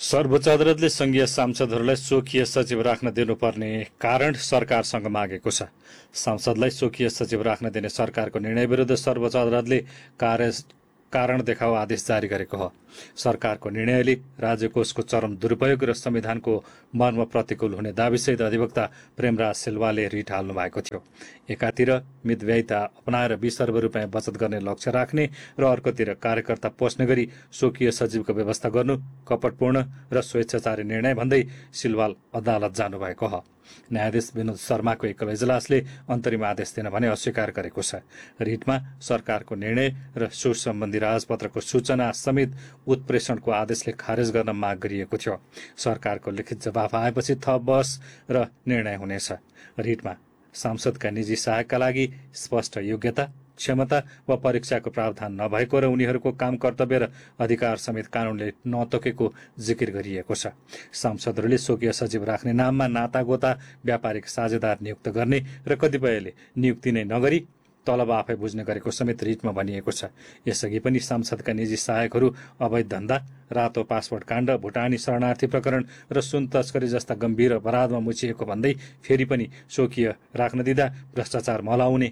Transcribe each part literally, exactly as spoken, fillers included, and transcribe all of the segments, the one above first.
सर्वोच्च अदालतले संघीय सांसदहरूलाई स्वकीय सचिव राख्न दिनुपर्ने कारण सरकारसँग मागेको छ। सांसदलाई स्वकीय सचिव राख्न दिने सरकारको निर्णय विरुद्ध सर्वोच्च अदालतले कार्य कारण देखाउ आदेश जारी गरेको हो। सरकारको निर्णयले राज्यकोषको चरम दुरुपयोग र संविधानको मर्म प्रतिकूल हुने दाबीसहित अधिवक्ता प्रेमराज सिल्वाले रिट हाल्नु भएको थियो। एकातिर मितव्ययिता अपनाएर बीस अर्ब रुपियाँ बचत गर्ने लक्ष्य राख्ने र अर्कोतिर कार्यकर्ता पोस्ने गरी स्वकीय सचिवको व्यवस्था गर्नु कपटपूर्ण र स्वेच्छाचारी निर्णय भन्दै सिलवाल अदालत जानुभएको हो। न्यायाधीश विनोद शर्माको एकल इजलासले अन्तरिम आदेश दिन भने अस्वीकार गरेको छ। रिटमा सरकारको निर्णय र सो सम्बन्धी राजपत्रको सूचना समेत उत्प्रेषणको आदेशले खारेज गर्न माग गरिएको थियो। सरकारको लिखित जवाफ आएपछि थप बहस र निर्णय हुनेछ। रिटमा सांसदका निजी सहायकका लागि स्पष्ट योग्यता, क्षमता वा परीक्षाको प्रावधान नभएको र उनीहरूको काम कर्तव्य र अधिकार समेत कानूनले नतोकेको जिकिर गरिएको छ। सांसदहरूले स्वकीय सचिव राख्ने नाममा नातागोता व्यापारिक साझेदार नियुक्त गर्ने र कतिपयले नियुक्ति नै नगरी तलब आफै बुझ्ने गरेको समेत रिटमा भनिएको छ। यसअघि पनि सांसदका निजी सहायकहरू अवैध धन्दा, रातो पासपोर्ट काण्ड, भुटानी शरणार्थी प्रकरण र सुन तस्करी जस्ता गम्भीर अपराधमा मुछिएको भन्दै फेरि पनि स्वकीय राख्न दिँदा भ्रष्टाचार मलाउने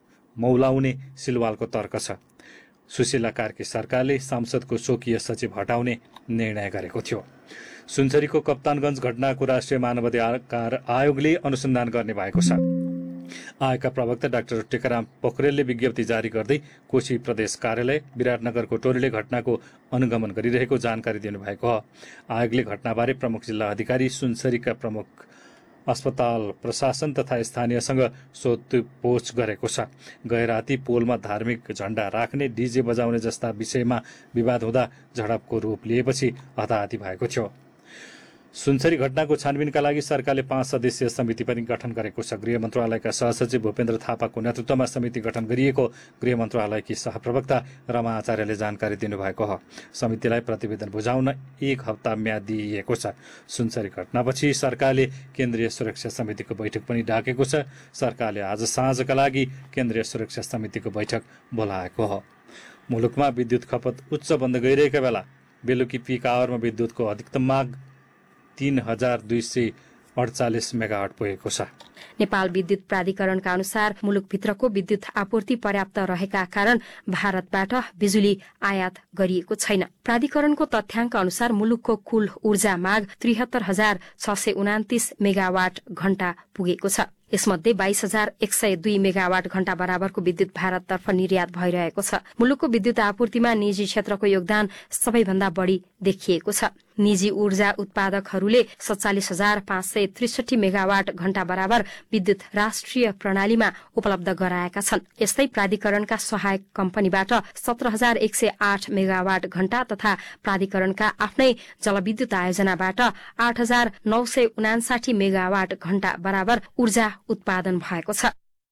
मौलाउने सिलवालको तर्क छ। सुशीला कार्की सरकारले सांसदको स्वकीय सचिव हटाउने निर्णय गरेको थियो। सुनसरीको कप्तानगञ्ज घटनाको राष्ट्रिय मानवाधिकार आयोगले अनुसन्धान गर्ने भएको छ। आयोगका प्रवक्ता डाक्टर टेकाराम पोखरेलले विज्ञप्ति जारी गर्दै कोशी प्रदेश कार्यालय विराटनगरको टोलीले घटनाको अनुगमन गरिरहेको जानकारी दिनुभएको हो। आयोगले घटनाबारे प्रमुख जिल्ला अधिकारी, सुनसरीका प्रमुख अस्पताल प्रशासन तथा स्थानीयसँग सोधपुछ गरेको छ। गए राति पोलमा धार्मिक झण्डा राख्ने, डीजे बजाउने जस्ता विषयमा विवाद हुँदा झडपको रूप लिएपछि हताहती भएको थियो। सुनसरी घटनाको छानबिनका लागि सरकारले पाँच सदस्यीय समिति पनि गठन गरेको छ। गृह मन्त्रालयका सहसचिव भूपेन्द्र थापाको नेतृत्वमा समिति गठन गरिएको गृह मन्त्रालयकी सहप्रवक्ता रमा आचार्यले जानकारी दिनुभएको हो। समितिलाई प्रतिवेदन बुझाउन एक हप्ता म्याद दिइएको छ। सुनसरी घटनापछि सरकारले केन्द्रीय सुरक्षा समितिको बैठक पनि डाकेको छ। सरकारले आज साँझका लागि केन्द्रीय सुरक्षा समितिको बैठक बोलाएको हो। मुलुकमा विद्युत खपत उच्च बन्द गइरहेका बेला बेलुकी पिक आवरमा विद्युतको अधिकतम माग तीन हजार दुई सय अडचालिस मेगावाट पुगेको छ। नेपाल विद्युत प्राधिकरणका अनुसार मुलुकभित्रको विद्युत आपूर्ति पर्याप्त रहेका कारण भारतबाट बिजुली आयात गरिएको छैन। प्राधिकरणको तथ्याङ्क अनुसार मुलुकको कुल ऊर्जा माग त्रिहत्तर हजार छ सय उनातिस मेगावाट घण्टा पुगेको छ। यसमध्ये बाइस हजार एक सय दुई मेगावाट घण्टा बराबरको विद्युत भारततर्फ निर्यात भइरहेको छ। मुलुकको विद्युत आपूर्तिमा निजी क्षेत्रको योगदान सबैभन्दा बढ़ी देखिएको छ। निजी ऊर्जा उत्पादकहरूले सत्तालिस हजार पाँच सय त्रिसठी मेगावाट घण्टा बराबर विद्युत राष्ट्रिय प्रणालीमा उपलब्ध गराएका छन्। यस्तै प्राधिकरणका सहायक कम्पनीबाट सत्र हजार एक सय आठ मेगावाट घण्टा तथा प्राधिकरणका आफ्नै जलविद्युत आयोजनाबाट आठ हजार नौ सय उनासाठी मेगावाट घण्टा बराबर ऊर्जा उत्पादन भएको छ।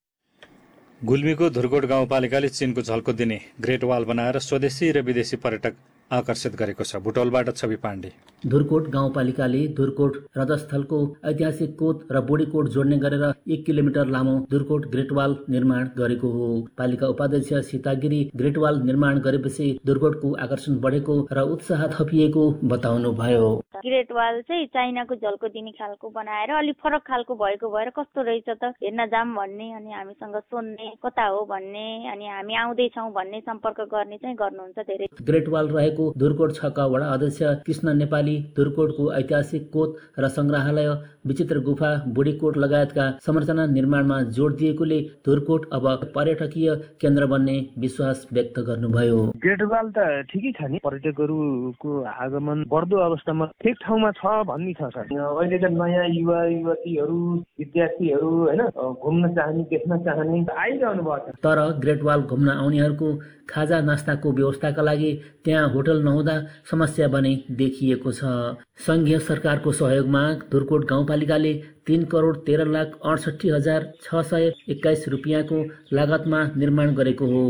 गुल्मीको धुर्कोट गाउँपालिकाले चीनको झल्को दिने ग्रेट वाल बनाएर स्वदेशी र विदेशी पर्यटक आकर्षित गरेको छ। बुटोलबाट छवि पाण्डे। धुर्कोट गाउँपालिकाले धुर्कोट रजस्थलको ऐतिहासिक कोट र बोडीकोट जोड्ने गरेर एक किलोमिटर लामो धुर्कोट ग्रेट वाल निर्माण गरेको हो। पालिका उपाध्यक्ष सीतागिरी ग्रेट वाल निर्माण गरेपछि धुर्कोटको आकर्षण बढेको र उत्साह थपिएको बताउनु भयो। ग्रेट वाल चाहिँ चाइनाको झल्को दिने खालको बनाएर अलिक फरक खालको भएको भएर कस्तो रहेछ त हेर्न जाम भन्ने अनि हामीसँग सोध्ने कता हो भन्ने अनि हामी आउँदैछौँ भन्ने सम्पर्क गर्ने चाहिँ गर्नुहुन्छ धेरै। ग्रेट वाल रहेको धुर्कोट छका वडा अध्यक्ष कृष्ण नेपाली धुर्कोटको ऐतिहासिक कोट र संग्रहालय, विचित्र गुफा, बुढीकोट लगायतका संरचना निर्माणमा जोड दिएकोले धुर्कोट अब पर्यटकीय केन्द्र बन्ने विश्वास व्यक्त गर्नुभयो। ग्रेट वाल त ठिकै छ नि, पर्यटकहरूको आगमन बढ्दो अवस्थामा ठिक ठाउँमा छ भन्ने छ सर। अहिलेका नयाँ युवा युवतीहरू विद्यार्थीहरू हैन घुम्न चाहने देख्न चाहने आइरहनु भएको छ। तर ग्रेट वाल घुम्न आउनेहरूको खाजा नास्ताको व्यवस्थाका लागि त्यहाँ होटल नहुँदा समस्या बने देखिएको छ। संघीय सरकारको सहयोगमा धुर्कोट गाउँपालिकाले तीन करोड तेह्र लाख अडसठी हजार छ सय एक्काइस रुपियाँको लागतमा निर्माण गरेको हो।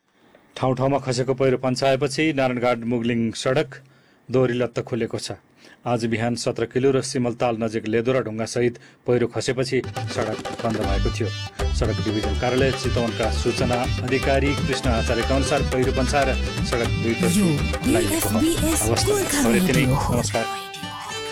ठाउँ ठाउँमा खसेको पहिरो पन्चाएपछि नारायणघाट मुगलिङ सडक दोहोरी लत्त खुलेको छ। आज बिहान सत्र किलो र सिमलताल नजिक लेदोरा ढुङ्गासहित पहिरो खसेपछि सडक बन्द भएको थियो। सडक डिभिजन कार्यालय चितवनका सूचना अधिकारी कृष्ण आचार्यका अनुसार पहिरो बन्चाएर सडक दुईतर्फी लगाइएको हो। नमस्कार।